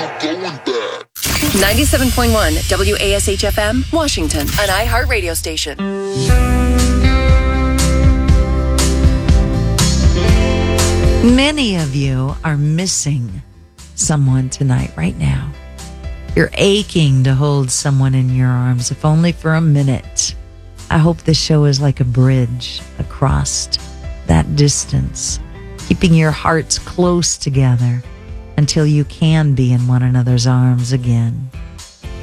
97.1 WASH-FM, Washington, an iHeart radio station. Many of you are missing someone tonight, right now. You're aching to hold someone in your arms, if only for a minute. I hope this show is like a bridge across that distance, keeping your hearts close together until you can be in one another's arms again.